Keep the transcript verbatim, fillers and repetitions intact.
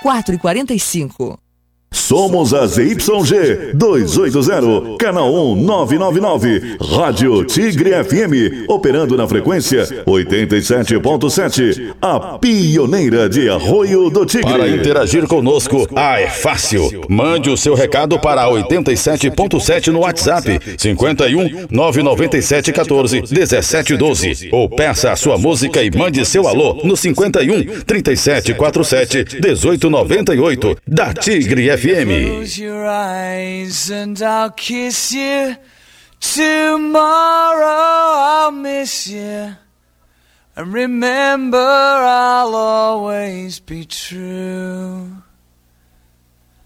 quatro e quarenta e cinco. Somos a Z Y G duzentos e oitenta, canal um nove nove nove, Rádio Tigre F M, operando na frequência oitenta e sete ponto sete, a pioneira de Arroio do Tigre. Para interagir conosco, ah, é fácil. Mande o seu recado para oitenta e sete ponto sete no WhatsApp, cinquenta e um, nove nove sete, quatorze, dezessete, doze. Ou peça a sua música e mande seu alô no cinquenta e um, trinta e sete, quarenta e sete, dezoito, noventa e oito, da Tigre F M. Close your eyes and I'll kiss you. Tomorrow I'll miss you. And remember, I'll always be true.